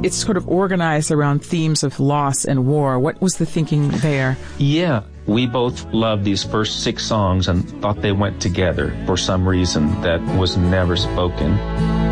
it's sort of organized around themes of loss and war. What was the thinking there? Yeah, we both loved these first 6 songs and thought they went together for some reason that was never spoken.